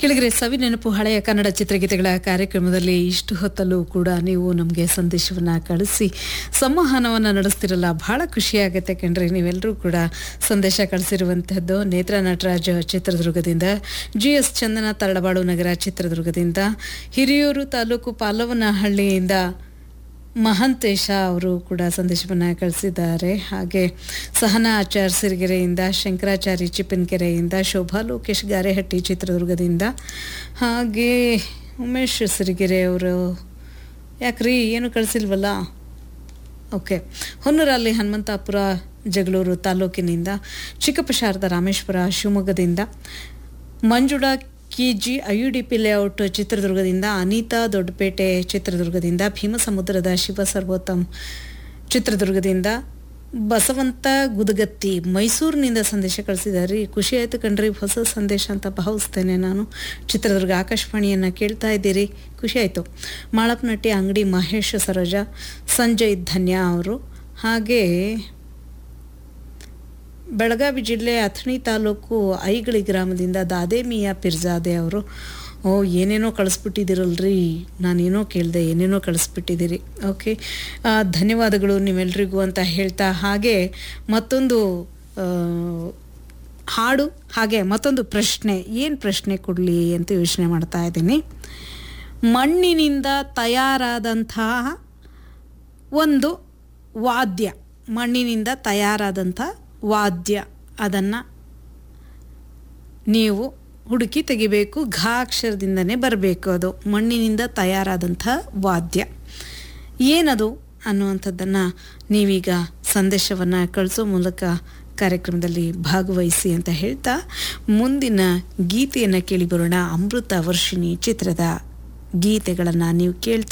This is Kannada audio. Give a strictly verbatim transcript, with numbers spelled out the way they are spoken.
ಕೆಳಗರೆ ಸವಿ ನೆನಪು ಹಳೆಯ ಕನ್ನಡ ಚಿತ್ರಗೀತೆಗಳ ಕಾರ್ಯಕ್ರಮದಲ್ಲಿ ಇಷ್ಟು ಹೊತ್ತಲ್ಲೂ ಕೂಡ ನೀವು ನಮಗೆ ಸಂದೇಶವನ್ನು ಕಳಿಸಿ ಸಂವಹನವನ್ನು ನಡೆಸ್ತಿರಲ್ಲ, ಬಹಳ ಖುಷಿಯಾಗುತ್ತೆ ಕಣ್ರಿ. ನೀವೆಲ್ಲರೂ ಕೂಡ ಸಂದೇಶ ಕಳಿಸಿರುವಂಥದ್ದು ನೇತ್ರ ನಟರಾಜ್ ಚಿತ್ರದುರ್ಗದಿಂದ, ಜಿ ಎಸ್ ಚಂದನ ತರಳಬಾಳು ನಗರ ಚಿತ್ರದುರ್ಗದಿಂದ, ಹಿರಿಯೂರು ತಾಲೂಕು ಪಾಲವನಹಳ್ಳಿಯಿಂದ ಮಹಂತೇಶ ಅವರು ಕೂಡ ಸಂದೇಶವನ್ನು ಕಳಿಸಿದ್ದಾರೆ. ಹಾಗೆ ಸಹನಾ ಆಚಾರ್ ಸಿರಿಗೆರೆಯಿಂದ, ಶಂಕರಾಚಾರಿ ಚಿಪ್ಪನಕೆರೆಯಿಂದ, ಶೋಭಾ ಲೋಕೇಶ್ ಗಾರೆಹಟ್ಟಿ ಚಿತ್ರದುರ್ಗದಿಂದ, ಹಾಗೆ ಉಮೇಶ್ ಸಿರಿಗೆರೆ ಅವರು ಯಾಕ್ರಿ ಏನು ಕಳಿಸಿಲ್ವಲ್ಲ. ಓಕೆ, ಹೊನ್ನೂರಲ್ಲಿ ಹನುಮಂತಾಪುರ ಜಗಳೂರು ತಾಲೂಕಿನಿಂದ, ಚಿಕ್ಕಪ್ಪ ಶಾರದಾ ರಾಮೇಶ್ವರ ಶಿವಮೊಗ್ಗದಿಂದ, Manjula K G I you D P layout ಚಿತ್ರದುರ್ಗದಿಂದ, ಅನಿತಾ ದೊಡ್ಡಪೇಟೆ ಚಿತ್ರದುರ್ಗದಿಂದ, ಭೀಮಸಮುದ್ರದ ಶಿವ ಸರ್ವೋತ್ತಮ್ ಚಿತ್ರದುರ್ಗದಿಂದ, ಬಸವಂತ ಗುದಗತ್ತಿ ಮೈಸೂರಿನಿಂದ ಸಂದೇಶ ಕಳಿಸಿದ್ದಾರೆ. ಖುಷಿ ಆಯಿತು ಕಣ್ರಿ, ಹೊಸ ಸಂದೇಶ ಅಂತ ಭಾವಿಸ್ತೇನೆ ನಾನು. ಚಿತ್ರದುರ್ಗ ಆಕಾಶವಾಣಿಯನ್ನು ಕೇಳ್ತಾ ಇದ್ದೀರಿ, ಖುಷಿ ಆಯಿತು. ಮಾಳಪ್ನಟ್ಟಿ ಅಂಗಡಿ ಮಹೇಶ್ ಸರೋಜ, ಸಂಜಯ್ ಧನ್ಯ ಅವರು, ಹಾಗೆ ಬೆಳಗಾವಿ ಜಿಲ್ಲೆ ಅಥಣಿ ತಾಲೂಕು ಐಗಳಿ ಗ್ರಾಮದಿಂದ ದಾದೇಮಿಯಾ ಪಿರ್ಜಾದೆ ಅವರು. ಓ ಏನೇನೋ ಕಳಿಸ್ಬಿಟ್ಟಿದ್ದೀರಲ್ರಿ, ನಾನೇನೋ ಕೇಳಿದೆ, ಏನೇನೋ ಕಳಿಸ್ಬಿಟ್ಟಿದ್ದೀರಿ. ಓಕೆ, ಧನ್ಯವಾದಗಳು ನಿಮ್ಮೆಲ್ರಿಗೂ ಅಂತ ಹೇಳ್ತಾ, ಹಾಗೆ ಮತ್ತೊಂದು ಹಾಡು, ಹಾಗೆ ಮತ್ತೊಂದು ಪ್ರಶ್ನೆ. ಏನು ಪ್ರಶ್ನೆ ಕೊಡಲಿ ಅಂತ ಯೋಚನೆ ಮಾಡ್ತಾ ಇದ್ದೀನಿ. ಮಣ್ಣಿನಿಂದ ತಯಾರಾದಂತಹ ಒಂದು ವಾದ್ಯ, ಮಣ್ಣಿನಿಂದ ತಯಾರಾದಂಥ ವಾದ್ಯ, ಅದನ್ನು ನೀವು ಹುಡುಕಿ ತೆಗಿಬೇಕು. ಘಾ ಅಕ್ಷರದಿಂದನೇ ಬರಬೇಕು. ಅದು ಮಣ್ಣಿನಿಂದ ತಯಾರಾದಂಥ ವಾದ್ಯ ಏನದು ಅನ್ನುವಂಥದ್ದನ್ನು ನೀವೀಗ ಸಂದೇಶವನ್ನು ಕಳಿಸೋ ಮೂಲಕ ಕಾರ್ಯಕ್ರಮದಲ್ಲಿ ಭಾಗವಹಿಸಿ ಅಂತ ಹೇಳ್ತಾ, ಮುಂದಿನ ಗೀತೆಯನ್ನು ಕೇಳಿ ಬರೋಣ. ಅಮೃತ ವರ್ಷಿಣಿ ಚಿತ್ರದ ಗೀತೆಗಳನ್ನು ನೀವು ಕೇಳ್ತಾ